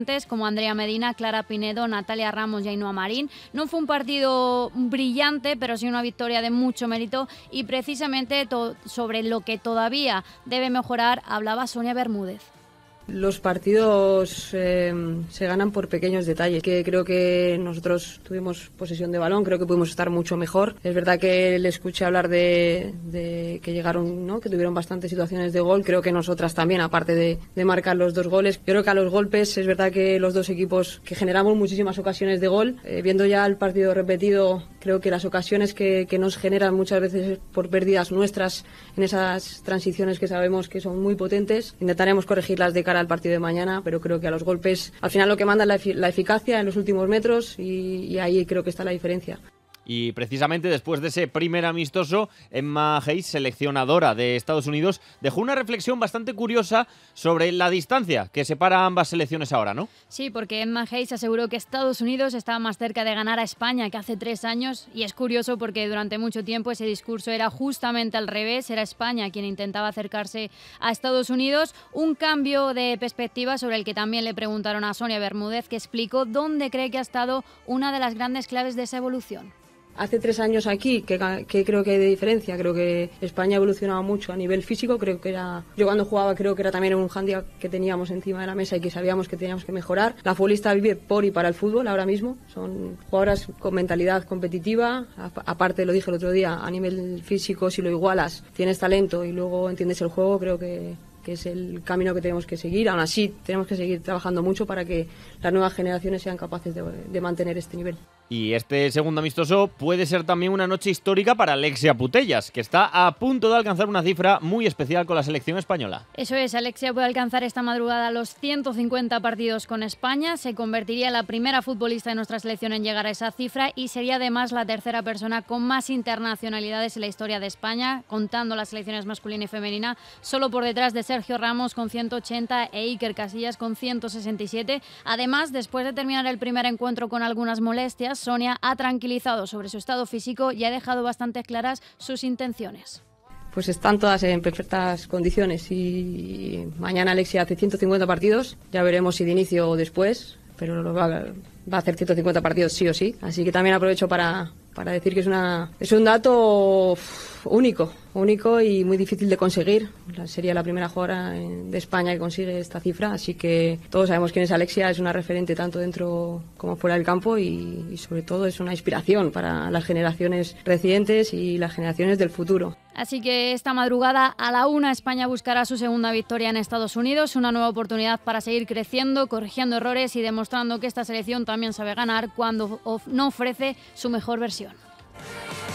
como Andrea Medina, Clara Pinedo, Natalia Ramos y Ainhoa Marín. No fue un partido brillante, pero sí una victoria de mucho mérito, y precisamente sobre lo que todavía debe mejorar hablaba Sonia Bermúdez. Los partidos se ganan por pequeños detalles, que creo que nosotros tuvimos posesión de balón, creo que pudimos estar mucho mejor. Es verdad que le escuché hablar de que llegaron, ¿no?, que tuvieron bastantes situaciones de gol. Creo que nosotras también, aparte de marcar los dos goles. Yo creo que a los golpes es verdad que los dos equipos que generamos muchísimas ocasiones de gol. Viendo ya el partido repetido, creo que las ocasiones que nos generan muchas veces por pérdidas nuestras en esas transiciones que sabemos que son muy potentes, intentaremos corregirlas de cara al partido de mañana, pero creo que a los golpes al final lo que manda es la eficacia en los últimos metros, y ahí creo que está la diferencia. Y precisamente después de ese primer amistoso, Emma Hayes, seleccionadora de Estados Unidos, dejó una reflexión bastante curiosa sobre la distancia que separa a ambas selecciones ahora, ¿no? Sí, porque Emma Hayes aseguró que Estados Unidos estaba más cerca de ganar a España que hace 3 años, y es curioso porque durante mucho tiempo ese discurso era justamente al revés, era España quien intentaba acercarse a Estados Unidos. Un cambio de perspectiva sobre el que también le preguntaron a Sonia Bermúdez, que explicó dónde cree que ha estado una de las grandes claves de esa evolución. Hace 3 años aquí, que creo que hay de diferencia. Creo que España evolucionaba mucho a nivel físico. Creo que yo cuando jugaba creo que era también un hándicap que teníamos encima de la mesa y que sabíamos que teníamos que mejorar. La futbolista vive por y para el fútbol ahora mismo. Son jugadoras con mentalidad competitiva. Aparte, lo dije el otro día, a nivel físico, si lo igualas, tienes talento y luego entiendes el juego, creo que es el camino que tenemos que seguir. Aún así, tenemos que seguir trabajando mucho para que las nuevas generaciones sean capaces de mantener este nivel. Y este segundo amistoso puede ser también una noche histórica para Alexia Putellas, que está a punto de alcanzar una cifra muy especial con la selección española. Eso es, Alexia puede alcanzar esta madrugada los 150 partidos con España, se convertiría en la primera futbolista de nuestra selección en llegar a esa cifra, y sería además la tercera persona con más internacionalidades en la historia de España, contando las selecciones masculina y femenina, solo por detrás de Sergio Ramos con 180 e Iker Casillas con 167. Además, después de terminar el primer encuentro con algunas molestias, Sonia ha tranquilizado sobre su estado físico y ha dejado bastante claras sus intenciones. Pues están todas en perfectas condiciones, y mañana Alexia hace 150 partidos, ya veremos si de inicio o después, pero va a hacer 150 partidos sí o sí, así que también aprovecho para decir que es un dato único y muy difícil de conseguir. Sería la primera jugadora de España que consigue esta cifra, así que todos sabemos quién es Alexia. Es una referente tanto dentro como fuera del campo, y sobre todo es una inspiración para las generaciones recientes y las generaciones del futuro. Así que esta madrugada a la 1 España buscará su segunda victoria en Estados Unidos, una nueva oportunidad para seguir creciendo, corrigiendo errores y demostrando que esta selección también sabe ganar cuando no ofrece su mejor versión.